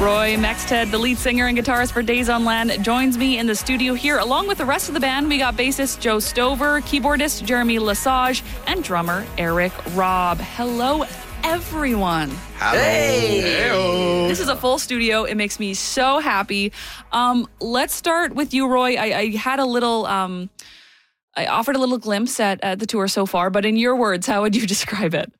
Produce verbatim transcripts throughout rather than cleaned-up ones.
Roy Mexted, the lead singer and guitarist for Days on Land, joins me in the studio here. Along with the rest of the band, we got bassist Joe Stover, keyboardist Jeremy Lesage, and drummer Eric Robb. Hello, everyone. Hello. Hey. Hey-o. This is a full studio. It makes me so happy. Um, let's start with you, Roy. I, I had a little... Um, I offered a little glimpse at, at the tour so far, but in your words, how would you describe it?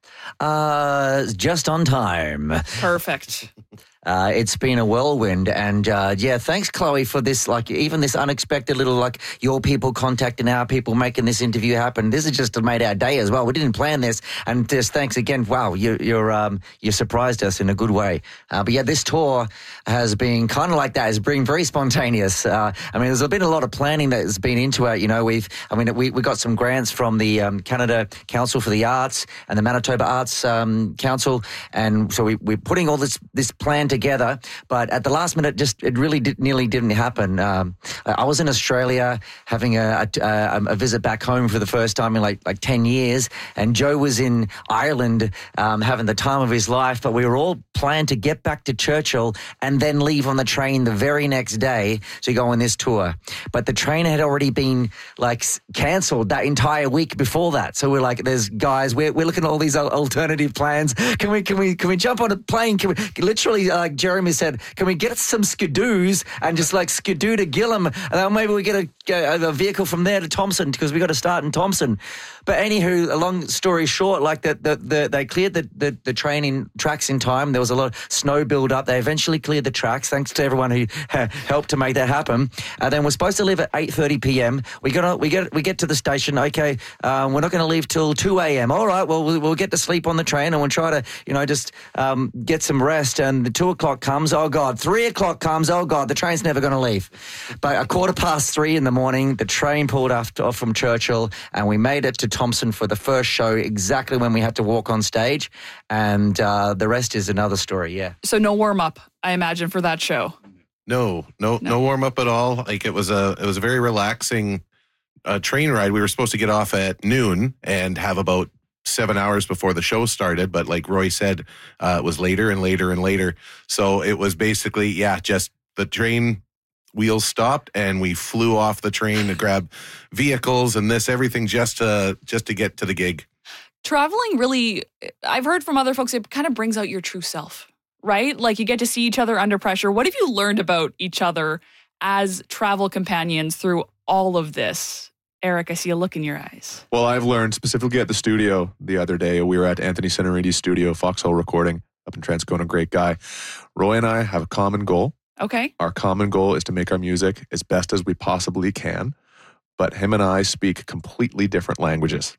Uh, just on time. Perfect. Uh, it's been a whirlwind, and uh, yeah, thanks, Chloe, for this. Like, even this unexpected little, like, your people contacting our people, making this interview happen. This has just made our day as well. We didn't plan this, and just thanks again. Wow, you, you're um, you surprised us in a good way. Uh, but yeah, this tour has been kind of like that. It's been very spontaneous. Uh, I mean, there's been a lot of planning that has been into it. You know, we've, I mean, we we got some grants from the um, Canada Council for the Arts and the Manitoba Arts um, Council, and so we we're putting all this this plan together, but at the last minute, just it really did, nearly didn't happen. Um, I was in Australia having a, a, a visit back home for the first time in like like ten years, and Joe was in Ireland um, having the time of his life. But we were all planned to get back to Churchill and then leave on the train the very next day to go on this tour. But the train had already been like cancelled that entire week before that. So we're like, "There's guys, we're we're looking at all these alternative plans. Can we can we can we jump on a plane? Can we literally?" Uh, like Jeremy said, can we get some skidoos and just like skidoo to Gillam, and then maybe we get a, a vehicle from there to Thompson, because we got to start in Thompson. But anywho, a long story short, like the, the, the they cleared the, the, the train in tracks in time. There was a lot of snow build up. They eventually cleared the tracks, thanks to everyone who uh, helped to make that happen. And then we're supposed to leave at eight thirty p.m. We got we get we get to the station. Okay, um, we're not going to leave till two a.m. All right, well we'll get to sleep on the train and we'll try to you know just um, get some rest. And the two o'clock comes. Oh God, three o'clock comes. Oh God, the train's never going to leave. But a quarter past three in the morning, the train pulled off, off from Churchill, and we made it to Thompson for the first show exactly when we had to walk on stage, and uh, the rest is another story. Yeah. So no warm up, I imagine, for that show. No, no, no, no warm up at all. Like it was a, it was a very relaxing uh, train ride. We were supposed to get off at noon and have about seven hours before the show started, but like Roy said, uh, it was later and later and later. So it was basically, yeah, just the train wheels stopped and we flew off the train to grab vehicles and this, everything just to, just to get to the gig. Traveling really, I've heard from other folks, it kind of brings out your true self, right? Like you get to see each other under pressure. What have you learned about each other as travel companions through all of this? Eric, I see a look in your eyes. Well, I've learned specifically at the studio the other day. We were at Anthony Sinaridi's studio, Foxhole Recording, up in Transcona. Great guy. Roy and I have a common goal. Okay. Our common goal is to make our music as best as we possibly can. But him and I speak completely different languages.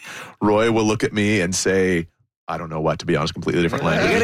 Roy will look at me and say, I don't know what, to be honest, completely different language.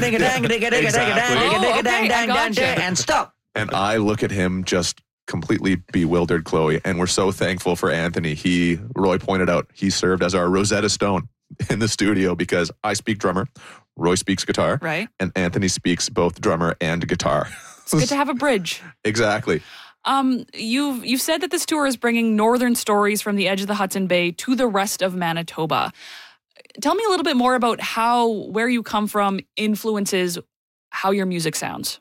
And stop. And I look at him just completely bewildered, Chloe, and we're so thankful for Anthony. He, Roy pointed out, he served as our Rosetta Stone in the studio because I speak drummer, Roy speaks guitar, right, and Anthony speaks both drummer and guitar. It's good to have a bridge. Exactly. Um, you've you've said that this tour is bringing northern stories from the edge of the Hudson Bay to the rest of Manitoba. Tell me a little bit more about how where you come from influences how your music sounds.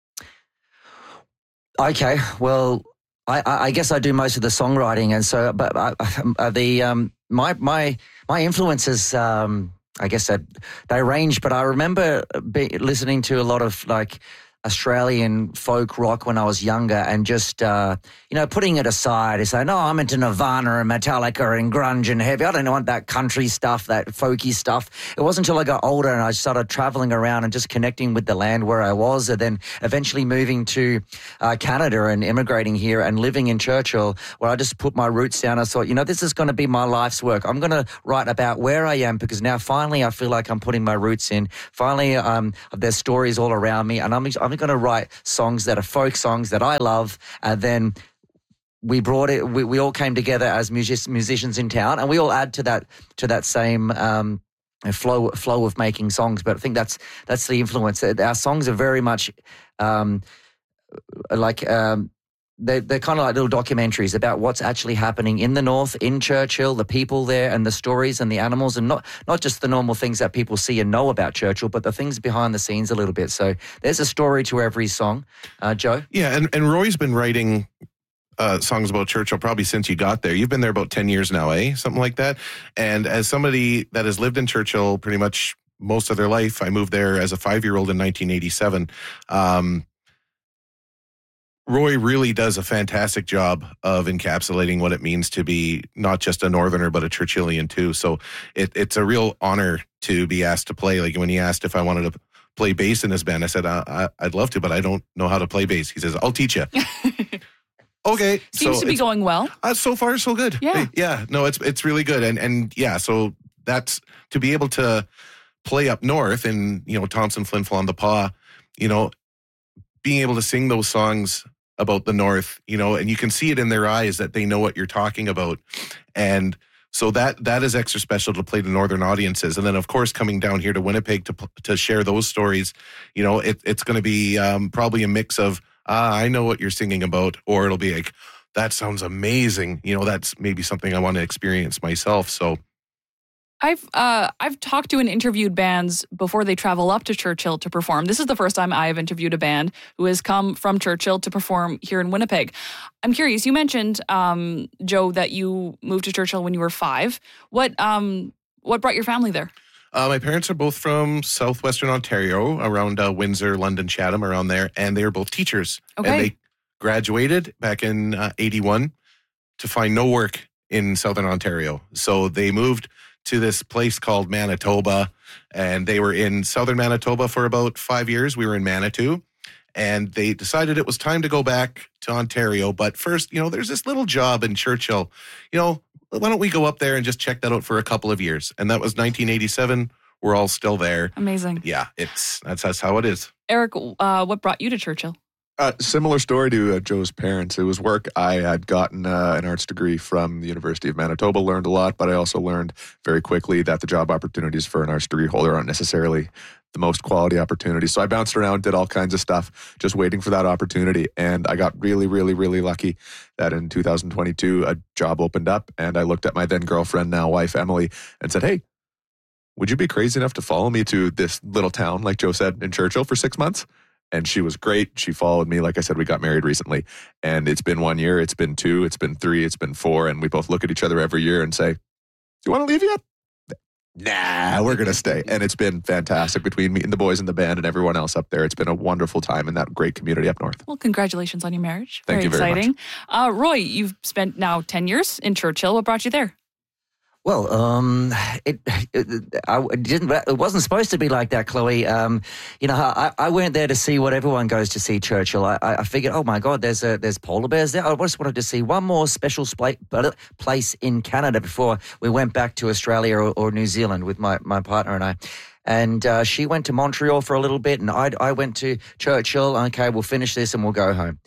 Okay, well, I, I guess I do most of the songwriting, and so, but uh, uh, the um, my my my influences, um, I guess that they range. But I remember be, listening to a lot of like Australian folk rock when I was younger, and just uh, you know putting it aside and saying, "No, I'm into Nirvana and Metallica and grunge and heavy. I don't want that country stuff, that folky stuff." It wasn't until I got older and I started traveling around and just connecting with the land where I was, and then eventually moving to uh, Canada and immigrating here and living in Churchill, where I just put my roots down. I thought, you know, this is going to be my life's work. I'm going to write about where I am, because now finally I feel like I'm putting my roots in. Finally, um, there's stories all around me, and I'm I'm going to write songs that are folk songs that I love, and then we brought it. We, we all came together as music, musicians in town, and we all add to that to that same um, flow flow of making songs. But I think that's that's the influence. Our songs are very much um, like. Um, they're, they're kind of like little documentaries about what's actually happening in the north, in Churchill, the people there and the stories and the animals, and not, not just the normal things that people see and know about Churchill, but the things behind the scenes a little bit. So there's a story to every song. Uh, Joe? Yeah, and, and Roy's been writing uh, songs about Churchill probably since you got there. You've been there about ten years now, eh? Something like that. And as somebody that has lived in Churchill pretty much most of their life, I moved there as a five-year-old in nineteen eighty-seven. Um, Roy really does a fantastic job of encapsulating what it means to be not just a Northerner, but a Churchillian too. So it, it's a real honor to be asked to play. Like when he asked if I wanted to play bass in his band, I said, I, I, I'd love to, but I don't know how to play bass. He says, I'll teach you. Okay. Seems so to be going well. Uh, so far, so good. Yeah. Yeah. No, it's it's really good. And and yeah, so that's to be able to play up north in, you know, Thompson, Flin Flon, the Paw, you know, being able to sing those songs about the North, you know, and you can see it in their eyes that they know what you're talking about. And so that that is extra special to play to Northern audiences. And then, of course, coming down here to Winnipeg to to share those stories, you know, it, it's going to be um, probably a mix of, ah, I know what you're singing about, or it'll be like, that sounds amazing. You know, that's maybe something I want to experience myself. So I've uh, I've talked to and interviewed bands before they travel up to Churchill to perform. This is the first time I have interviewed a band who has come from Churchill to perform here in Winnipeg. I'm curious. You mentioned, um, Joe, that you moved to Churchill when you were five. What um what brought your family there? Uh, my parents are both from southwestern Ontario, around uh, Windsor, London, Chatham, around there, and they are both teachers. Okay. And they graduated back in uh, eighty-one to find no work in southern Ontario. So they moved to this place called Manitoba, and they were in southern Manitoba for about five years. We were in Manitou, and they decided it was time to go back to Ontario. But first, you know, there's this little job in Churchill. You know, why don't we go up there and just check that out for a couple of years? And that was nineteen eighty-seven. We're all still there. Amazing. Yeah, it's that's, that's how it is. Eric, uh, what brought you to Churchill? Uh, similar story to uh, Joe's parents. It was work. I had gotten uh, an arts degree from the University of Manitoba, learned a lot, but I also learned very quickly that the job opportunities for an arts degree holder aren't necessarily the most quality opportunities. So I bounced around, did all kinds of stuff, just waiting for that opportunity. And I got really, really, really lucky that in two thousand twenty-two, a job opened up, and I looked at my then girlfriend, now wife, Emily, and said, hey, would you be crazy enough to follow me to this little town, like Joe said, in Churchill for six months? And she was great. She followed me. Like I said, we got married recently. And it's been one year, it's been two, it's been three, it's been four. And we both look at each other every year and say, do you want to leave yet? Nah, we're going to stay. And it's been fantastic between me and the boys in the band and everyone else up there. It's been a wonderful time in that great community up north. Well, congratulations on your marriage. Thank very you very exciting. much. Uh, Roy, you've spent now ten years in Churchill. What brought you there? Well, um, it, it, I didn't. It wasn't supposed to be like that, Chloe. Um, you know, I, I went there to see what everyone goes to see Churchill. I, I figured, oh my God, there's a, there's polar bears there. I just wanted to see one more special place in Canada before we went back to Australia or, or New Zealand with my, my partner and I. And uh, she went to Montreal for a little bit, and I I went to Churchill. Okay, we'll finish this and we'll go home.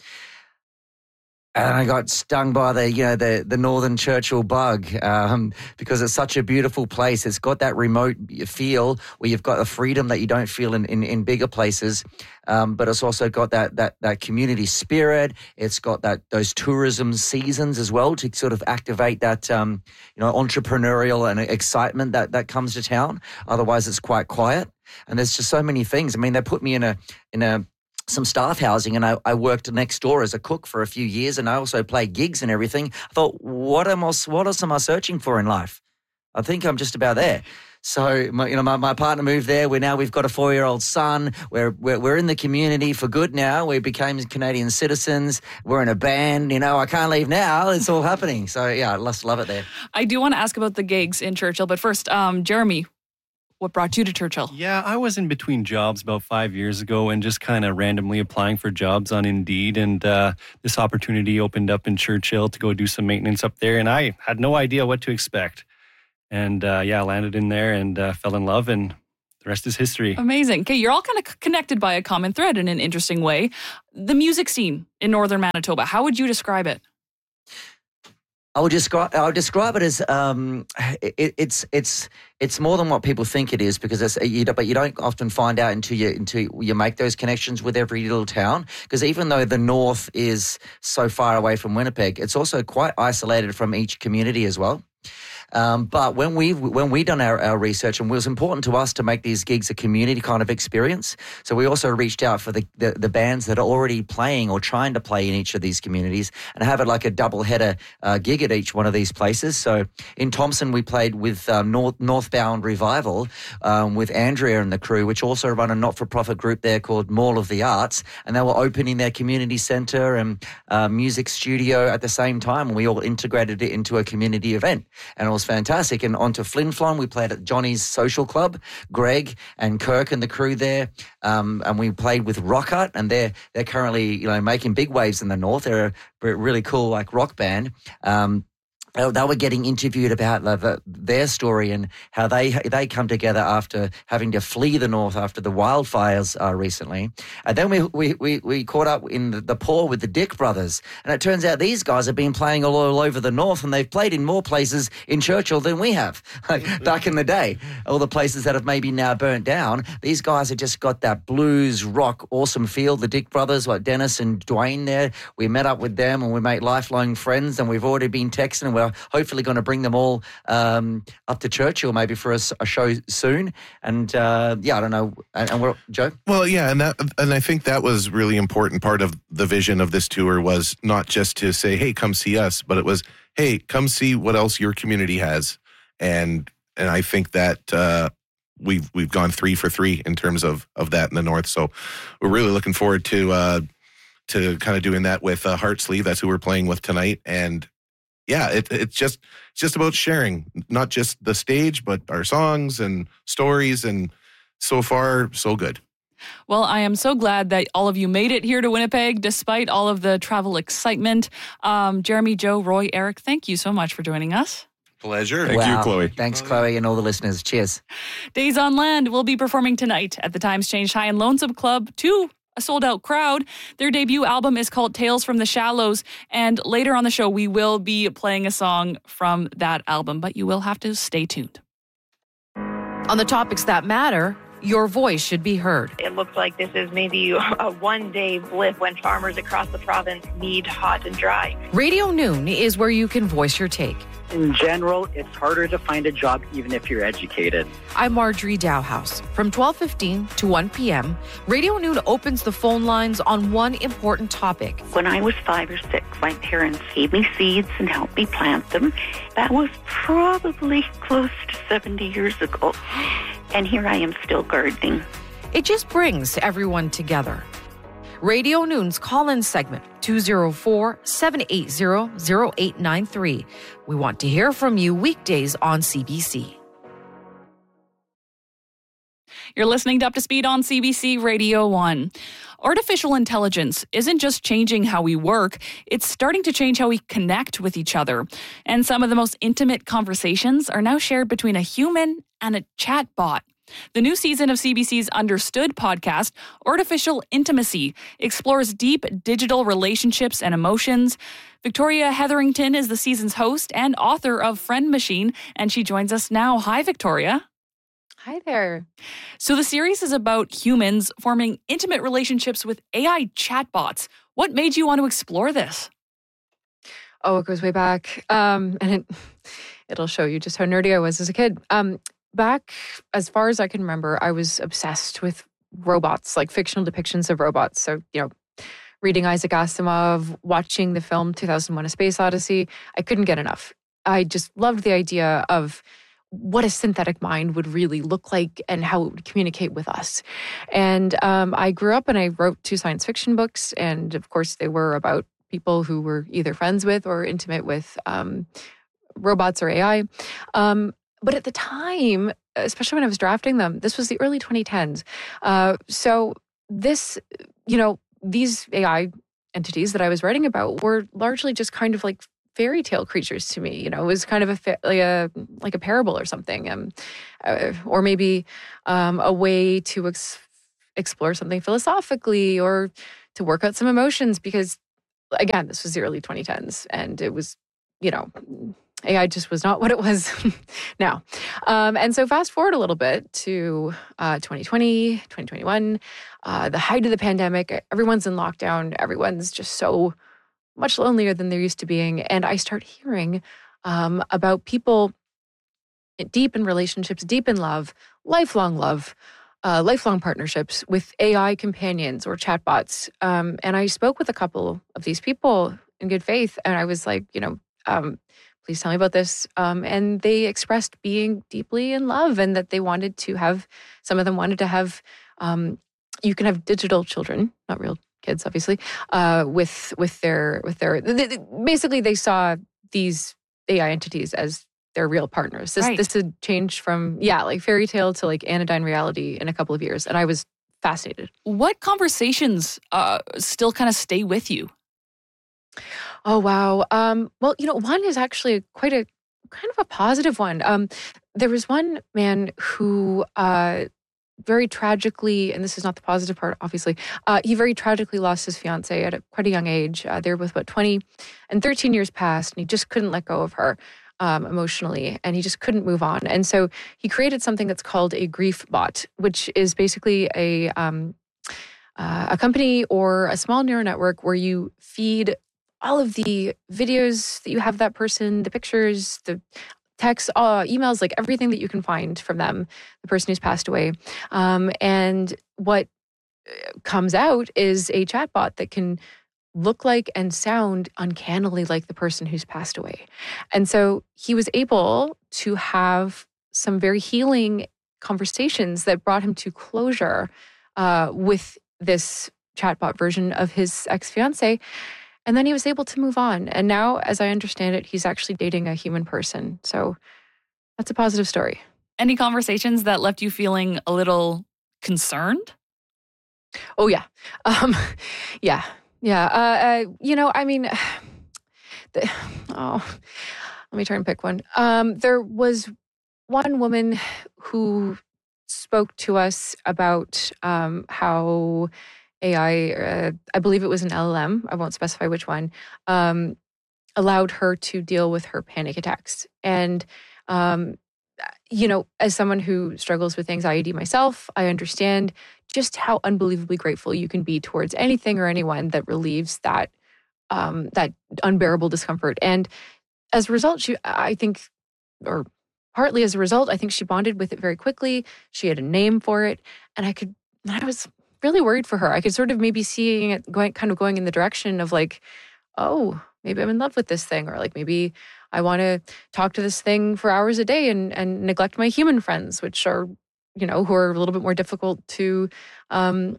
And I got stung by the, you know, the, the Northern Churchill bug um, because it's such a beautiful place. It's got that remote feel where you've got a freedom that you don't feel in, in, in bigger places. Um, but it's also got that that that community spirit. It's got that those tourism seasons as well to sort of activate that um, you know entrepreneurial and excitement that that comes to town. Otherwise, it's quite quiet. And there's just so many things. I mean, they put me in a in a some staff housing, and I, I worked next door as a cook for a few years, and I also played gigs and everything. I thought, what am I, what else am I searching for in life? I think I'm just about there. So, my, you know, my, my partner moved there. We now we've got a four-year-old son. We're, we're we're in the community for good now. We became Canadian citizens. We're in a band. You know, I can't leave now. It's all happening. So, yeah, I just love it there. I do want to ask about the gigs in Churchill, but first, um, Jeremy, what brought you to Churchill? Yeah, I was in between jobs about five years ago and just kind of randomly applying for jobs on Indeed. And uh, this opportunity opened up in Churchill to go do some maintenance up there. And I had no idea what to expect. And uh, yeah, I landed in there and uh, fell in love, and the rest is history. Amazing. Okay, you're all kind of connected by a common thread in an interesting way. The music scene in northern Manitoba, how would you describe it? I'll describe. I'll describe it as um, it, it's it's it's more than what people think it is, because it's you, but you don't often find out until you until you make those connections with every little town. Because even though the north is so far away from Winnipeg, it's also quite isolated from each community as well. Um, but when we when we done our, our research, and it was important to us to make these gigs a community kind of experience, so we also reached out for the, the, the bands that are already playing or trying to play in each of these communities and have it like a double header uh, gig at each one of these places. So in Thompson, we played with um, North, Northbound Revival um, with Andrea and the crew, which also run a not-for-profit group there called Mall of the Arts, and they were opening their community centre and uh, music studio at the same time, and we all integrated it into a community event, and it was fantastic. And on to Flin Flon, we played at Johnny's Social Club, Greg and Kirk and the crew there, um, and we played with Rock Art, and they're they're currently you know making big waves in the north. They're a really cool like rock band. Um, They were getting interviewed about their story and how they they come together after having to flee the north after the wildfires uh, recently. And then we, we, we, we caught up in the, the Paw with the Dick Brothers. And it turns out these guys have been playing all, all over the north, and they've played in more places in Churchill than we have. Like back in the day, all the places that have maybe now burnt down, these guys have just got that blues, rock, awesome feel. The Dick Brothers, like Dennis and Dwayne there, we met up with them and we made lifelong friends, and we've already been texting, and we're hopefully going to bring them all um, up to Churchill maybe for a, a show soon. And uh, yeah, I don't know. And, and we're Joe. Well, yeah, and that and I think that was really important part of the vision of this tour, was not just to say, "Hey, come see us," but it was, "Hey, come see what else your community has." And and I think that uh, we've we've gone three for three in terms of of that in the north. So we're really looking forward to uh, to kind of doing that with uh, Heart Sleeve. That's who we're playing with tonight. And yeah, it, it's just it's just about sharing, not just the stage, but our songs and stories. And so far, so good. Well, I am so glad that all of you made it here to Winnipeg, despite all of the travel excitement. Um, Jeremy, Joe, Roy, Eric, thank you so much for joining us. Pleasure. Thank wow. you, Chloe. Thanks, Chloe, and all the listeners. Cheers. Days on Land will be performing tonight at the Times Changed High and Lonesome Club to a sold-out crowd. Their debut album is called Tales from the Shallows, and later on the show, we will be playing a song from that album, but you will have to stay tuned. On the topics that matter, your voice should be heard. It looks like this is maybe a one-day blip when farmers across the province need hot and dry. Radio Noon is where you can voice your take. In general, it's harder to find a job even if you're educated. I'm Marjorie Dowhouse. From twelve fifteen to one p.m., Radio Noon opens the phone lines on one important topic. When I was five or six, my parents gave me seeds and helped me plant them. That was probably close to seventy years ago. And here I am still gardening. It just brings everyone together. Radio Noon's call-in segment, two oh four, seven eight zero, zero eight nine three. We want to hear from you weekdays on C B C. You're listening to Up to Speed on C B C Radio one. Artificial intelligence isn't just changing how we work, it's starting to change how we connect with each other. And some of the most intimate conversations are now shared between a human and a chatbot. The new season of C B C's Understood podcast, Artificial Intimacy, explores deep digital relationships and emotions. Victoria Hetherington is the season's host and author of Friend Machine, and she joins us now. Hi, Victoria. Hi there. So the series is about humans forming intimate relationships with A I chatbots. What made you want to explore this? Oh, it goes way back. Um, and it, it'll show you just how nerdy I was as a kid. Um, back, as far as I can remember, I was obsessed with robots, like fictional depictions of robots. So, you know, reading Isaac Asimov, watching the film two thousand one: A Space Odyssey, I couldn't get enough. I just loved the idea of what a synthetic mind would really look like and how it would communicate with us. And um, I grew up and I wrote two science fiction books. And of course, they were about people who were either friends with or intimate with um, robots or A I. Um, but at the time, especially when I was drafting them, this was the early twenty tens. Uh, so this, you know, these A I entities that I was writing about were largely just kind of like fairy tale creatures to me. You know, it was kind of a fa- like a like a parable or something, um, uh, or maybe um, a way to ex- explore something philosophically or to work out some emotions. Because again, this was the early twenty tens, and it was you know, A I just was not what it was now. Um, and so fast forward a little bit to uh, twenty twenty, twenty twenty-one, uh, the height of the pandemic. Everyone's in lockdown. Everyone's just so much lonelier than they're used to being. And I start hearing um, about people deep in relationships, deep in love, lifelong love, uh, lifelong partnerships with A I companions or chatbots. Um, and I spoke with a couple of these people in good faith. And I was like, you know, um, please tell me about this. Um, and they expressed being deeply in love and that they wanted to have, some of them wanted to have, um, you can have digital children, not real kids, obviously, uh, with with their, with their, they, they, basically they saw these A I entities as their real partners. This, Right. this had changed from, yeah, like fairy tale to like anodyne reality in a couple of years. And I was fascinated. What conversations uh, still kind of stay with you? Oh, wow. Um, well, you know, one is actually quite a kind of a positive one. Um, there was one man who uh, very tragically, and this is not the positive part, obviously, uh, he very tragically lost his fiancée at a, quite a young age. Uh, they were both about twenty, and thirteen years passed, and he just couldn't let go of her um, emotionally, and he just couldn't move on. And so he created something that's called a grief bot, which is basically a um, uh, a company or a small neural network where you feed all of the videos that you have of that person, the pictures, the texts, uh, emails, like everything that you can find from them, the person who's passed away. Um, and what comes out is a chatbot that can look like and sound uncannily like the person who's passed away. And so he was able to have some very healing conversations that brought him to closure uh, with this chatbot version of his ex-fiancée. And then he was able to move on. And now, as I understand it, he's actually dating a human person. So that's a positive story. Any conversations that left you feeling a little concerned? Oh, yeah. Um, yeah. Yeah. Uh, uh, you know, I mean, the, oh, let me try and pick one. Um, there was one woman who spoke to us about um, how A I, uh, I believe it was an L L M, I won't specify which one, um, allowed her to deal with her panic attacks. And, um, you know, as someone who struggles with anxiety myself, I understand just how unbelievably grateful you can be towards anything or anyone that relieves that um, that unbearable discomfort. And as a result, she, I think, or partly as a result, I think she bonded with it very quickly. She had a name for it, and I could, I was really worried for her. I could sort of maybe seeing it going, kind of going in the direction of like, oh, maybe I'm in love with this thing, or like maybe I want to talk to this thing for hours a day and and neglect my human friends, which are, you know, who are a little bit more difficult to um,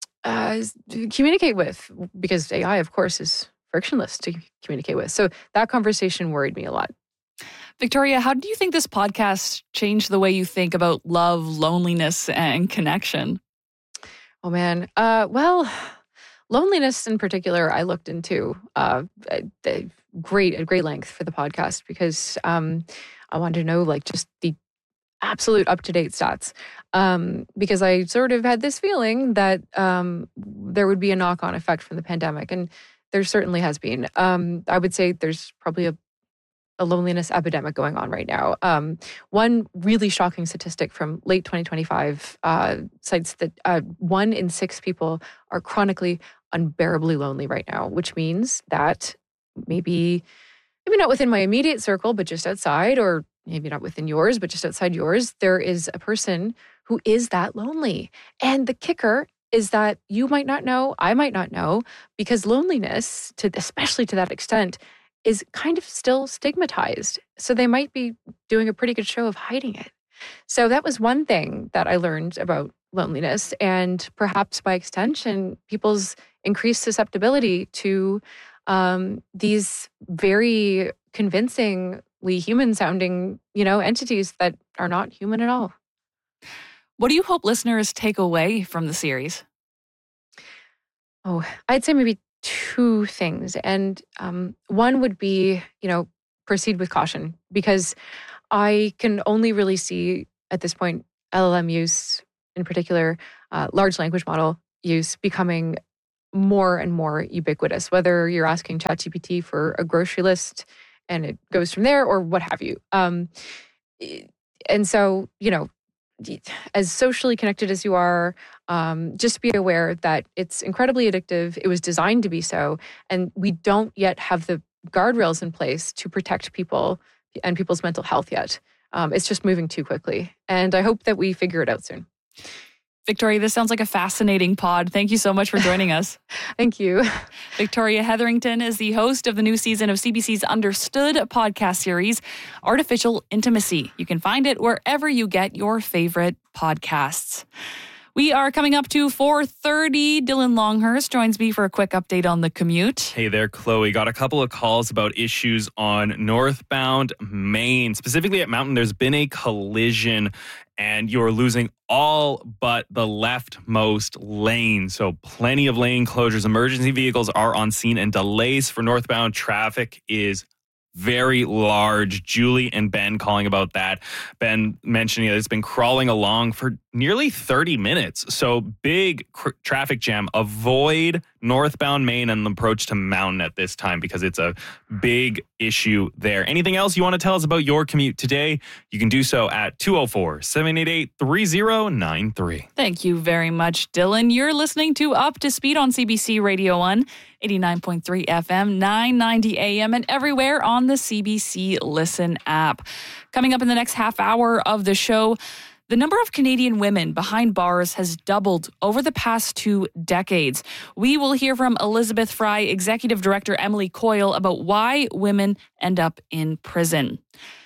uh, to communicate with, because A I, of course, is frictionless to communicate with. So that conversation worried me a lot. Victoria, how do you think this podcast changed the way you think about love, loneliness, and connection? Oh, man. Uh, well, loneliness in particular, I looked into uh, a great, at great length for the podcast because um, I wanted to know like just the absolute up-to-date stats. Um, because I sort of had this feeling that um, there would be a knock-on effect from the pandemic. And there certainly has been. Um, I would say there's probably a a loneliness epidemic going on right now. Um, one really shocking statistic from late twenty twenty-five uh, cites that uh, one in six people are chronically unbearably lonely right now, which means that maybe, maybe not within my immediate circle, but just outside, or maybe not within yours, but just outside yours, there is a person who is that lonely. And the kicker is that you might not know, I might not know, because loneliness, to especially to that extent, is kind of still stigmatized. So they might be doing a pretty good show of hiding it. So that was one thing that I learned about loneliness, and perhaps by extension, people's increased susceptibility to um, these very convincingly human-sounding, you know, entities that are not human at all. What do you hope listeners take away from the series? Oh, I'd say maybe two things. And um, one would be, you know, proceed with caution, because I can only really see at this point L L M use, in particular, uh, large language model use, becoming more and more ubiquitous. Whether you're asking ChatGPT for a grocery list and it goes from there, or what have you. Um, and so, you know, as socially connected as you are, um, just be aware that it's incredibly addictive. It was designed to be so, and we don't yet have the guardrails in place to protect people and people's mental health yet. Um, it's just moving too quickly, and I hope that we figure it out soon. Victoria, this sounds like a fascinating pod. Thank you so much for joining us. Thank you. Victoria Hetherington is the host of the new season of C B C's Understood podcast series, Artificial Intimacy. You can find it wherever you get your favorite podcasts. We are coming up to four thirty. Dylan Longhurst joins me for a quick update on the commute. Hey there, Chloe. Got a couple of calls about issues on northbound Maine. Specifically at Mountain, there's been a collision and you're losing all but the leftmost lane. So plenty of lane closures. Emergency vehicles are on scene and delays for northbound traffic is very large. Julie and Ben calling about that. Ben mentioning that it's been crawling along for nearly thirty minutes. So big cr- traffic jam. Avoid northbound Maine and the approach to Mountain at this time because it's a big issue there. Anything else you want to tell us about your commute today? You can do so at two oh four, seven eight eight, three oh nine three. Thank you very much, Dylan. You're listening to Up to Speed on C B C Radio one, eighty-nine point three F M, nine ninety A M, and everywhere on the C B C Listen app. Coming up in the next half hour of the show, the number of Canadian women behind bars has doubled over the past two decades. We will hear from Elizabeth Fry, Executive Director Emily Coyle, about why women end up in prison.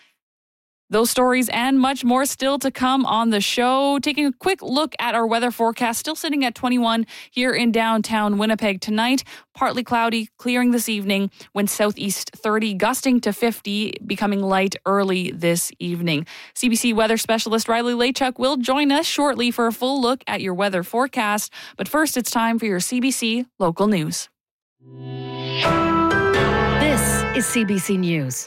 Those stories and much more still to come on the show. Taking a quick look at our weather forecast, still sitting at twenty-one here in downtown Winnipeg tonight. Partly cloudy, clearing this evening, wind southeast thirty, gusting to fifty, becoming light early this evening. C B C weather specialist Riley Lachuk will join us shortly for a full look at your weather forecast. But first, it's time for your C B C local news. This is C B C News.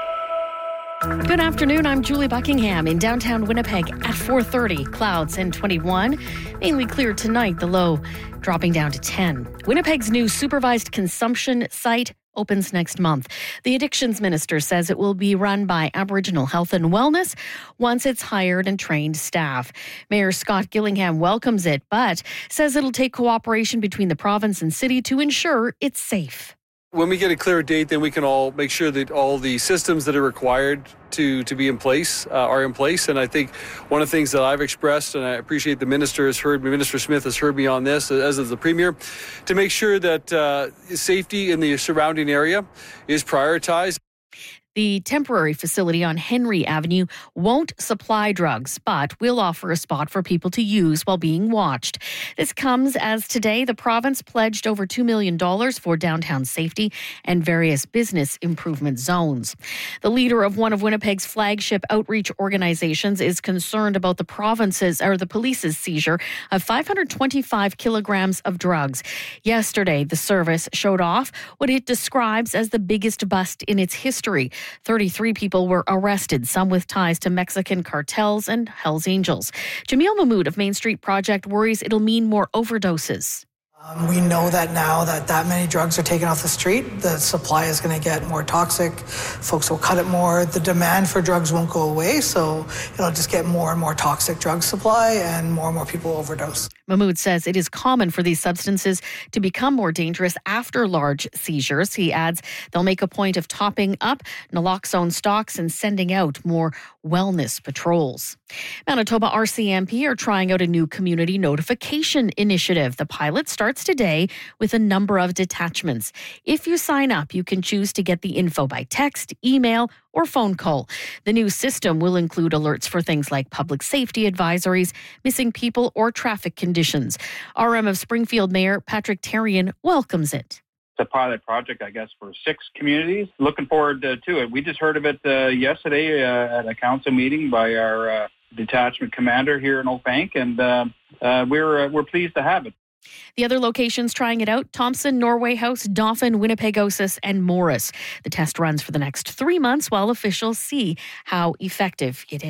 Good afternoon, I'm Julie Buckingham in downtown Winnipeg at four thirty. Clouds and twenty-one. Mainly clear tonight, the low dropping down to ten. Winnipeg's new supervised consumption site opens next month. The addictions minister says it will be run by Aboriginal Health and Wellness once it's hired and trained staff. Mayor Scott Gillingham welcomes it, but says it'll take cooperation between the province and city to ensure it's safe. When we get a clear date, then we can all make sure that all the systems that are required to, to be in place uh, are in place. And I think one of the things that I've expressed, and I appreciate the minister has heard me, Minister Smith has heard me on this, as is the Premier, to make sure that uh, safety in the surrounding area is prioritized. The temporary facility on Henry Avenue won't supply drugs, but will offer a spot for people to use while being watched. This comes as today the province pledged over two million dollars for downtown safety and various business improvement zones. The leader of one of Winnipeg's flagship outreach organizations is concerned about the province's or the police's seizure of five hundred twenty-five kilograms of drugs. Yesterday, the service showed off what it describes as the biggest bust in its history. thirty-three people were arrested, some with ties to Mexican cartels and Hells Angels. Jamil Mahmood of Main Street Project worries it'll mean more overdoses. Um, we know that now that that many drugs are taken off the street, the supply is going to get more toxic. Folks will cut it more. The demand for drugs won't go away, so it'll just get more and more toxic drug supply and more and more people overdose. Mahmood says it is common for these substances to become more dangerous after large seizures. He adds they'll make a point of topping up naloxone stocks and sending out more wellness patrols. Manitoba R C M P are trying out a new community notification initiative. The pilot starts today with a number of detachments. If you sign up, you can choose to get the info by text, email, or phone call. The new system will include alerts for things like public safety advisories, missing people, or traffic conditions. R M of Springfield Mayor Patrick Therrien welcomes it. It's a pilot project, I guess, for six communities. Looking forward uh, to it. We just heard of it uh, yesterday uh, at a council meeting by our uh, detachment commander here in Oakbank, and uh, uh, we're uh, we're pleased to have it. The other locations trying it out, Thompson, Norway House, Dauphin, Winnipegosis, and Morris. The test runs for the next three months while officials see how effective it is.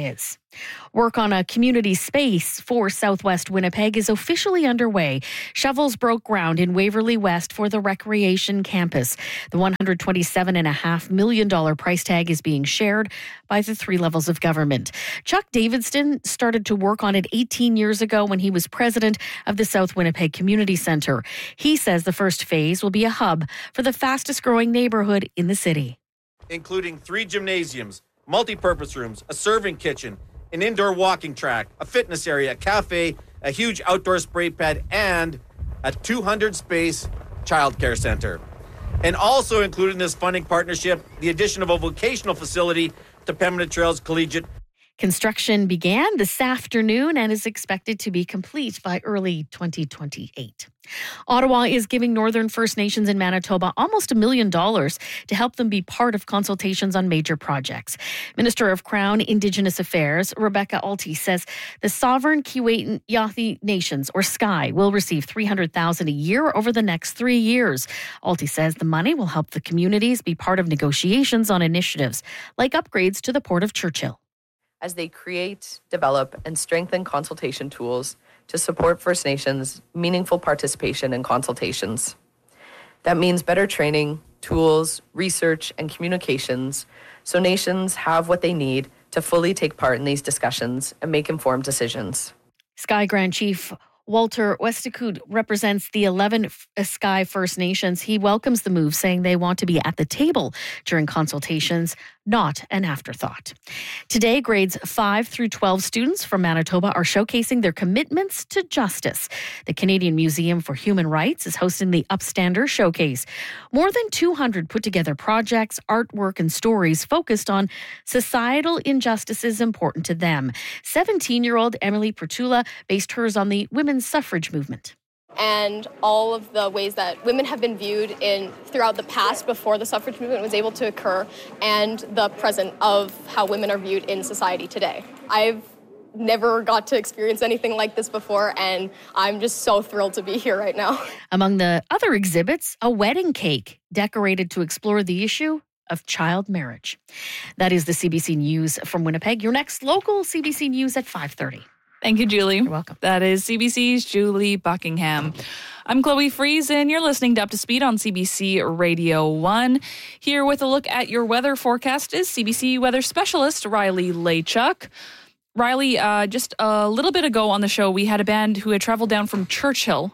Work on a community space for Southwest Winnipeg is officially underway. Shovels broke ground in Waverly West for the Recreation Campus. The one hundred twenty-seven point five million dollars price tag is being shared by the three levels of government. Chuck Davidston started to work on it eighteen years ago when he was president of the South Winnipeg Community Centre. He says the first phase will be a hub for the fastest growing neighborhood in the city. Including three gymnasiums, multi-purpose rooms, a serving kitchen, an indoor walking track, a fitness area, a cafe, a huge outdoor spray pad, and a two hundred space childcare center. And also included in this funding partnership, the addition of a vocational facility to Pembina Trails Collegiate. Construction began this afternoon and is expected to be complete by early twenty twenty-eight. Ottawa is giving Northern First Nations in Manitoba almost a million dollars to help them be part of consultations on major projects. Minister of Crown Indigenous Affairs Rebecca Alty says the Sovereign Keewatin Nations, or S K Y, will receive three hundred thousand dollars a year over the next three years. Alty says the money will help the communities be part of negotiations on initiatives like upgrades to the Port of Churchill. As they create, develop, and strengthen consultation tools to support First Nations meaningful participation in consultations. That means better training, tools, research, and communications so nations have what they need to fully take part in these discussions and make informed decisions. S K Y Grand Chief Walter Westikut represents the eleven S K Y First Nations. He welcomes the move, saying they want to be at the table during consultations, not an afterthought. Today, grades five through twelve students from Manitoba are showcasing their commitments to justice. The Canadian Museum for Human Rights is hosting the Upstander Showcase. More than two hundred put together projects, artwork, and stories focused on societal injustices important to them. seventeen-year-old Emily Pertula based hers on the women's suffrage movement. And all of the ways that women have been viewed in throughout the past before the suffrage movement was able to occur, and the present of how women are viewed in society today. I've never got to experience anything like this before, and I'm just so thrilled to be here right now. Among the other exhibits, a wedding cake decorated to explore the issue of child marriage. That is the C B C News from Winnipeg. Your next local C B C News at five thirty. Thank you, Julie. You're welcome. That is C B C's Julie Buckingham. I'm Chloe Fries, and you're listening to Up to Speed on C B C Radio one. Here with a look at your weather forecast is C B C weather specialist Riley Laychuk. Riley, uh, just a little bit ago on the show, we had a band who had traveled down from Churchill.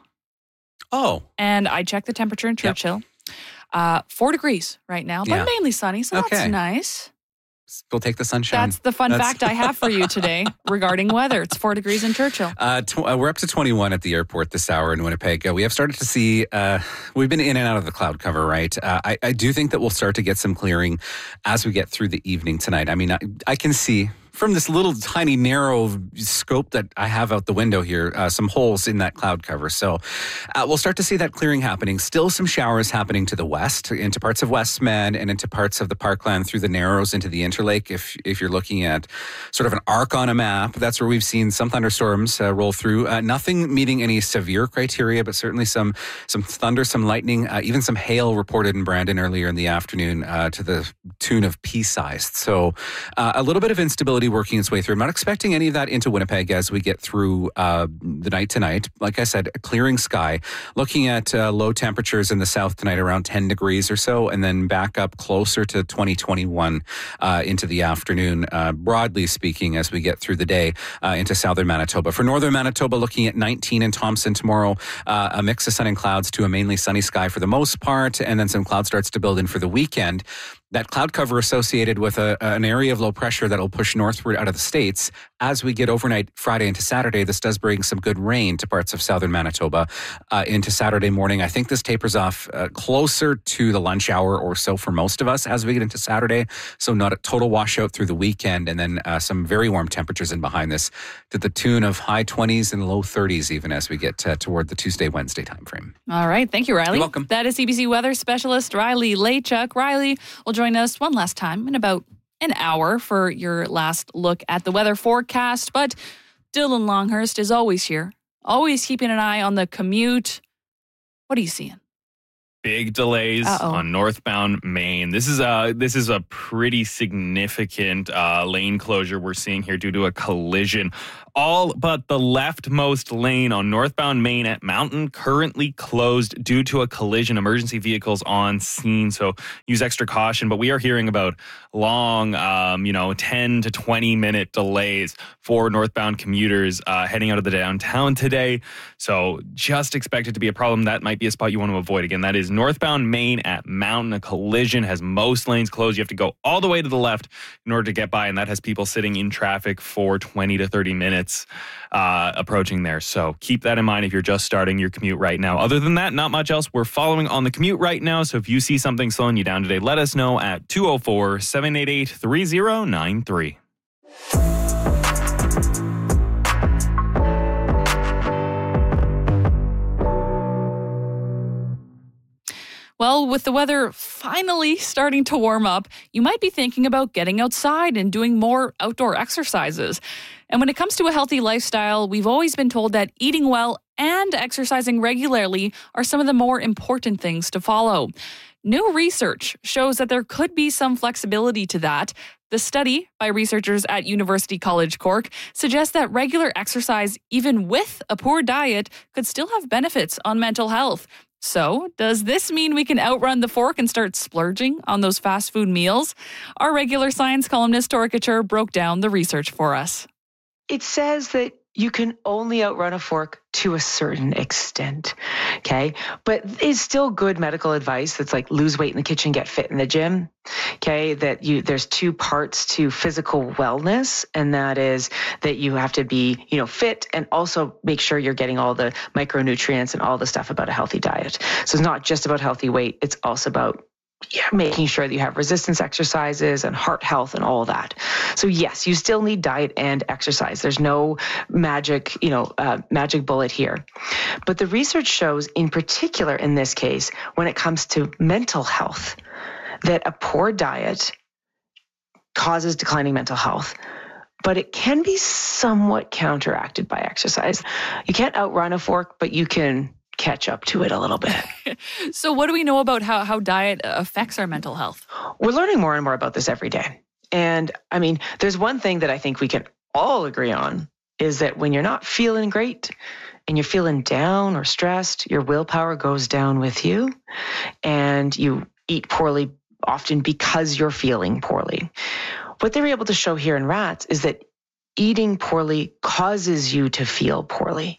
Oh. And I checked the temperature in Churchill. Yep. Uh, four degrees right now, but yeah. mainly sunny, so okay. that's nice. Go take the sunshine. That's the fun That's... fact I have for you today regarding weather. It's four degrees in Churchill. Uh, tw- uh, we're up to twenty-one at the airport this hour in Winnipeg. Uh, we have started to see, uh, we've been in and out of the cloud cover, right? Uh, I, I do think that we'll start to get some clearing as we get through the evening tonight. I mean, I, I can see from this little tiny narrow scope that I have out the window here, uh, some holes in that cloud cover. So uh, we'll start to see that clearing happening. Still some showers happening to the west, into parts of Westmed and into parts of the Parkland through the Narrows into the Interlake. If if you're looking at sort of an arc on a map, that's where we've seen some thunderstorms uh, roll through. Uh, nothing meeting any severe criteria, but certainly some some thunder, some lightning, uh, even some hail reported in Brandon earlier in the afternoon uh, to the tune of pea-sized. So uh, a little bit of instability working its way through. I'm not expecting any of that into Winnipeg as we get through uh, the night tonight. Like I said, a clearing sky. Looking at uh, low temperatures in the south tonight, around ten degrees or so, and then back up closer to twenty, twenty-one uh, into the afternoon, uh, broadly speaking, as we get through the day uh, into southern Manitoba. For northern Manitoba, looking at nineteen in Thompson tomorrow, uh, a mix of sun and clouds to a mainly sunny sky for the most part, and then some cloud starts to build in for the weekend. That cloud cover associated with a, an area of low pressure that will push northward out of the States. As we get overnight Friday into Saturday, this does bring some good rain to parts of southern Manitoba uh, into Saturday morning. I think this tapers off uh, closer to the lunch hour or so for most of us as we get into Saturday. So not a total washout through the weekend, and then uh, some very warm temperatures in behind this to the tune of high twenties and low thirties even as we get uh, toward the Tuesday, Wednesday timeframe. All right. Thank you, Riley. You're welcome. That is C B C weather specialist Riley Laychuk. Riley will join us one last time in about an hour for your last look at the weather forecast. But Dylan Longhurst is always here, always keeping an eye on the commute. What are you seeing? Big delays Uh-oh. on northbound Maine. This is a this is a pretty significant uh, lane closure we're seeing here due to a collision. All but the leftmost lane on northbound Maine at Mountain currently closed due to a collision. Emergency vehicles on scene, so use extra caution. But we are hearing about long, um, you know, ten to twenty minute delays for northbound commuters uh, heading out of the downtown today. So just expect it to be a problem. That might be a spot you want to avoid. Again, that is northbound Maine at Mountain. A collision has most lanes closed. You have to go all the way to the left in order to get by, and that has people sitting in traffic for twenty to thirty minutes uh, approaching there. So keep that in mind if you're just starting your commute right now. Other than that, not much else. We're following on the commute right now. So if you see something slowing you down today, let us know at two oh four, seven eight eight, three oh nine three. Well, with the weather finally starting to warm up, you might be thinking about getting outside and doing more outdoor exercises. And when it comes to a healthy lifestyle, we've always been told that eating well and exercising regularly are some of the more important things to follow. New research shows that there could be some flexibility to that. The study by researchers at University College Cork suggests that regular exercise, even with a poor diet, could still have benefits on mental health. So, does this mean we can outrun the fork and start splurging on those fast food meals? Our regular science columnist, Tora Couture, broke down the research for us. It says that you can only outrun a fork to a certain extent, okay? But it's still good medical advice that's like lose weight in the kitchen, get fit in the gym, okay? That you there's two parts to physical wellness, and that is that you have to be, you know, fit and also make sure you're getting all the micronutrients and all the stuff about a healthy diet. So it's not just about healthy weight, it's also about yeah, making sure that you have resistance exercises and heart health and all that. So yes, you still need diet and exercise. There's no magic, you know, uh, magic bullet here. But the research shows, in particular in this case, when it comes to mental health, that a poor diet causes declining mental health. But it can be somewhat counteracted by exercise. You can't outrun a fork, but you can catch up to it a little bit. So what do we know about how, how diet affects our mental health? We're learning more and more about this every day. And I mean, there's one thing that I think we can all agree on is that when you're not feeling great and you're feeling down or stressed, your willpower goes down with you and you eat poorly often because you're feeling poorly. What they were able to show here in rats is that eating poorly causes you to feel poorly.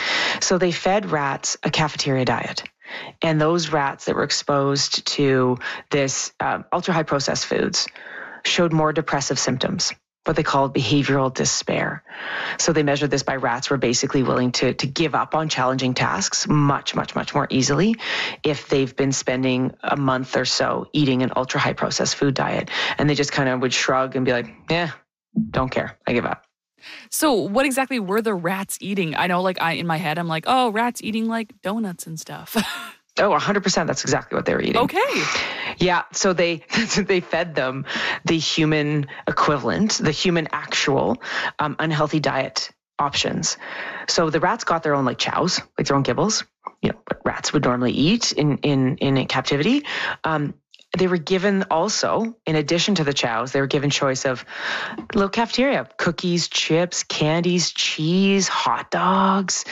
So they fed rats a cafeteria diet. And those rats that were exposed to this um, ultra-high processed foods showed more depressive symptoms, what they called behavioral despair. So they measured this by rats who were basically willing to, to give up on challenging tasks much, much, much more easily if they've been spending a month or so eating an ultra-high processed food diet. And they just kind of would shrug and be like, yeah, don't care, I give up. So what exactly were the rats eating? I know, like, I in my head, I'm like, oh, rats eating like donuts and stuff. Oh, one hundred percent. That's exactly what they were eating. Okay. Yeah. So they they fed them the human equivalent, the human actual um, unhealthy diet options. So the rats got their own like chows, like their own kibbles, you know, what rats would normally eat in in in captivity. Um, They were given also, in addition to the chows, they were given choice of little cafeteria, cookies, chips, candies, cheese, hot dogs,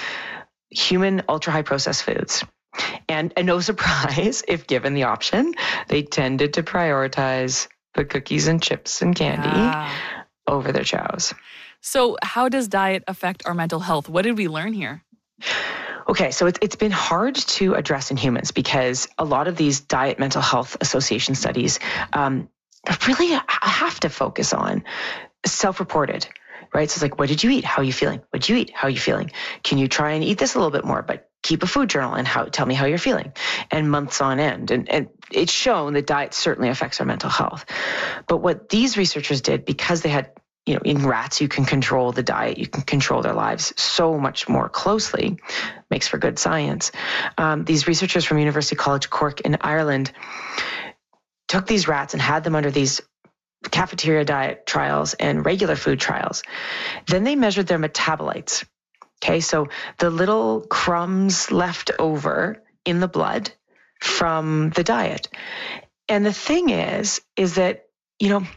human ultra-high processed foods. And, and no surprise, if given the option, they tended to prioritize the cookies and chips and candy ah. over their chows. So how does diet affect our mental health? What did we learn here? Okay, so it's, it's been hard to address in humans because a lot of these diet mental health association studies um, really have to focus on self-reported, right? So it's like, what did you eat? How are you feeling? What did you eat? How are you feeling? Can you try and eat this a little bit more, but keep a food journal and how tell me how you're feeling, and months on end. And, and it's shown that diet certainly affects our mental health. But what these researchers did, because they had You know, in rats, you can control the diet, you can control their lives so much more closely, makes for good science. Um, these researchers from University College Cork in Ireland took these rats and had them under these cafeteria diet trials and regular food trials. Then they measured their metabolites. Okay, so the little crumbs left over in the blood from the diet. And the thing is, is that, you know,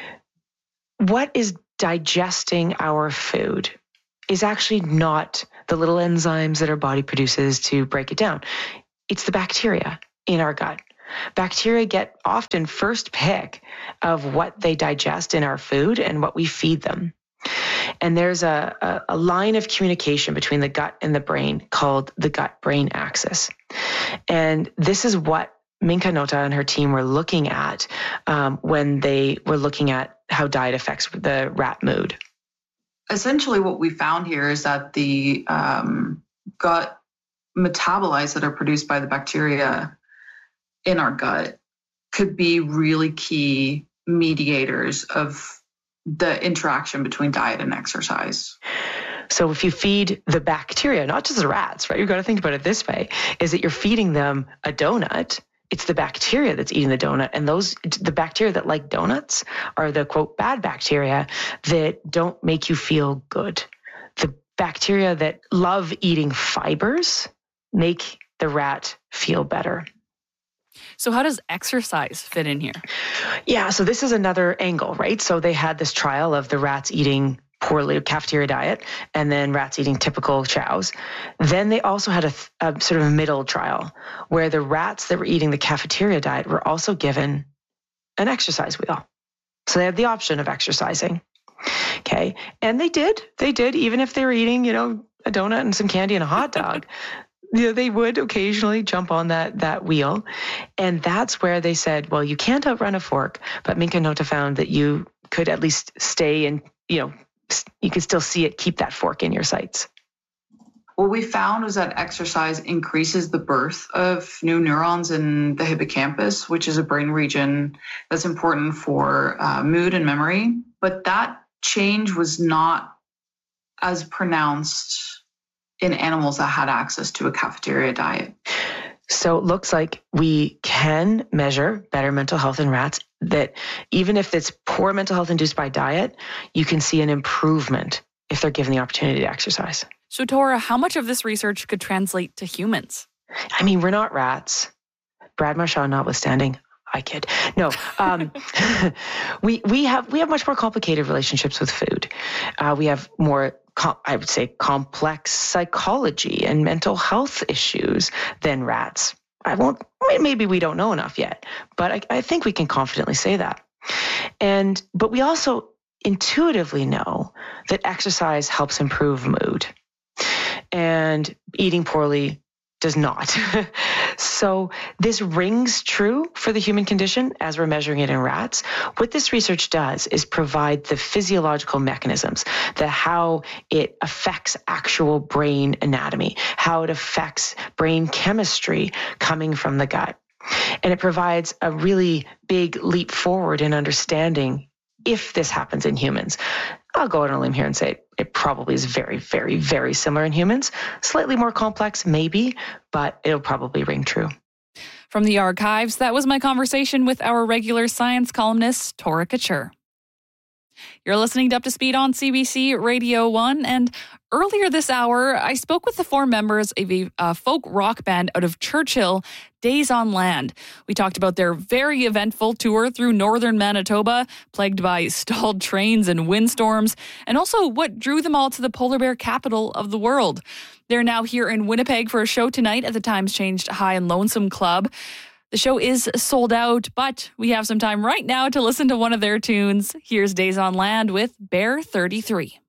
what is digesting our food is actually not the little enzymes that our body produces to break it down. It's the bacteria in our gut. Bacteria get often first pick of what they digest in our food and what we feed them. And there's a, a, a line of communication between the gut and the brain called the gut-brain axis. And this is what Minka Nota and her team were looking at um, when they were looking at how diet affects the rat mood. Essentially, what we found here is that the um, gut metabolites that are produced by the bacteria in our gut could be really key mediators of the interaction between diet and exercise. So if you feed the bacteria, not just the rats, right? You've got to think about it this way, is that you're feeding them a donut. It's the bacteria that's eating the donut. And those, the bacteria that like donuts are the, quote, bad bacteria that don't make you feel good. The bacteria that love eating fibers make the rat feel better. So how does exercise fit in here? Yeah, so this is another angle, right? So they had this trial of the rats eating poorly, cafeteria diet, and then rats eating typical chows. Then they also had a, a sort of a middle trial where the rats that were eating the cafeteria diet were also given an exercise wheel. So they had the option of exercising. Okay. And they did. They did, even if they were eating, you know, a donut and some candy and a hot dog. You know, they would occasionally jump on that that wheel. And that's where they said, well, you can't outrun a fork, but Minka Nota found that you could at least stay and, you know, you can still see it, keep that fork in your sights. What we found was that exercise increases the birth of new neurons in the hippocampus, which is a brain region that's important for uh, mood and memory. But that change was not as pronounced in animals that had access to a cafeteria diet. So it looks like we can measure better mental health in rats, that even if it's poor mental health induced by diet, you can see an improvement if they're given the opportunity to exercise. So Tora, how much of this research could translate to humans? I mean, we're not rats. Brad Marchand notwithstanding. I kid. No, um, we we have we have much more complicated relationships with food. Uh, we have more, com- I would say, complex psychology and mental health issues than rats. I won't. Maybe we don't know enough yet, but I, I think we can confidently say that. And but we also intuitively know that exercise helps improve mood, and eating poorly does not. So this rings true for the human condition as we're measuring it in rats. What this research does is provide the physiological mechanisms, the how it affects actual brain anatomy, how it affects brain chemistry coming from the gut. And it provides a really big leap forward in understanding if this happens in humans. I'll go out on a limb here and say it probably is very, very, very similar in humans. Slightly more complex, maybe, but it'll probably ring true. From the archives, that was my conversation with our regular science columnist, Tora Couture. You're listening to Up to Speed on C B C Radio one, and earlier this hour, I spoke with the four members of a uh, folk rock band out of Churchill, Days on Land. We talked about their very eventful tour through northern Manitoba, plagued by stalled trains and windstorms, and also what drew them all to the polar bear capital of the world. They're now here in Winnipeg for a show tonight at the Times Changed High and Lonesome Club. The show is sold out, but we have some time right now to listen to one of their tunes. Here's Days on Land with Bear thirty-three.